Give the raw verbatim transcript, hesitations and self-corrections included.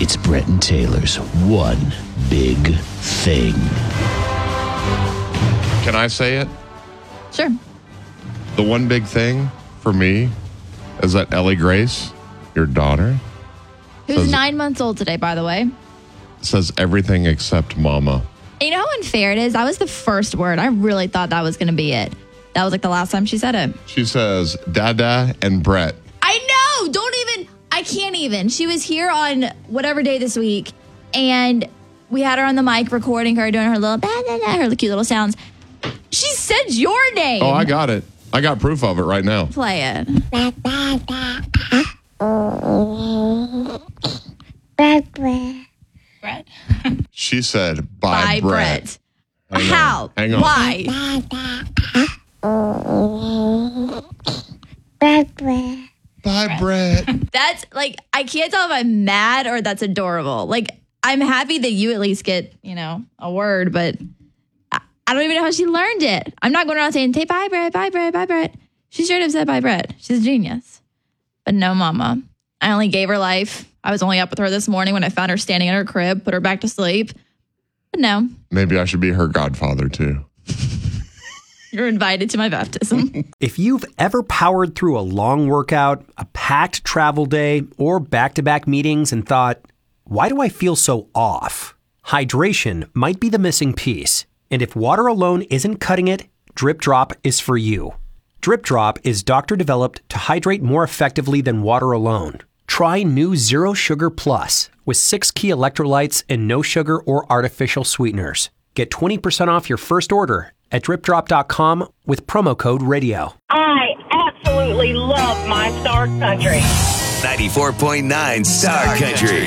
It's Brett and Taylor's One Big Thing. Can I say it? Sure. The one big thing for me is that Ellie Grace, your daughter, Who's says, nine months old today, by the way. says everything except mama. You know how unfair it is? That was the first word. I really thought that was going to be it. That was like the last time she said it. She says Dada and Brett. I know. Don't even. I can't even. She was here on whatever day this week, and we had her on the mic recording her doing her little, da, da, da, her cute little sounds. She said your name. Oh, I got it. I got proof of it right now. Play it. Brett. She said, bye, Bye, Brett. Brett. Hang How? on. Hang on. Why? Bye, Brett. That's like, I can't tell if I'm mad or that's adorable. Like, I'm happy that you at least get, you know, a word, but I, I don't even know how she learned it. I'm not going around saying, hey, bye, Brett, bye, Brett, bye, Brett. She straight up said bye, Brett. She's a genius. But no, mama. I only gave her life. I was only up with her this morning when I found her standing in her crib, put her back to sleep. But no. Maybe I should be her godfather, too. You're invited to my baptism. If you've ever powered through a long workout, a packed travel day, or back-to-back meetings and thought, why do I feel so off? Hydration might be the missing piece. And if water alone isn't cutting it, Drip Drop is for you. Drip Drop is doctor-developed to hydrate more effectively than water alone. Try new Zero Sugar Plus with six key electrolytes and no sugar or artificial sweeteners. Get twenty percent off your first order at drip drop dot com with promo code radio. I absolutely love my Star Country. ninety-four point nine Star Country.